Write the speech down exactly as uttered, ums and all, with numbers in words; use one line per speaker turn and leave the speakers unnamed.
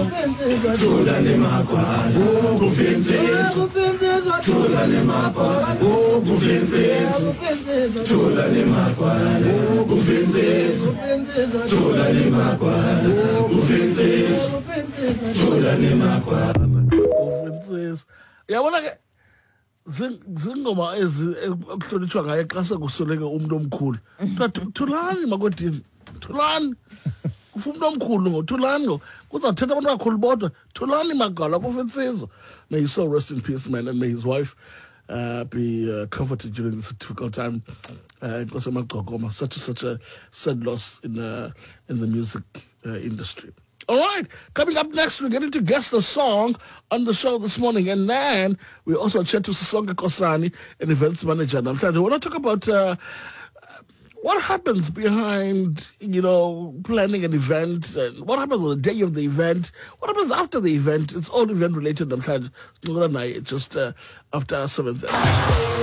Thula nemagwala kufensizwe Thula nemagwala kufensizwe Thula nemagwala kufensizwe Thula nemagwala kufensizwe Thula nemagwala kufensizwe. Yabona ke zingoma ekuhlonitshwa ngaye xa sekusoleke umuntu omkhulu. Thulani makodini, thulani. Umuntu omkhulu ngothulani ngo kuzawuthetha abantu abakhulu bodwa thulani magala kufensizwe. May his soul rest in peace, man, and may his wife uh, be uh, comforted during this difficult time. Uh, such a, such a sad loss in uh, in the music uh, industry. All right, coming up next, we're getting to guess the song on the show this morning. And then we also chat to Sisonke Kosani, an events manager. And I want to talk about uh, what happens behind, you know, planning an event. And what happens on the day of the event? What happens after the event? It's all event related. I'm just uh, after seven.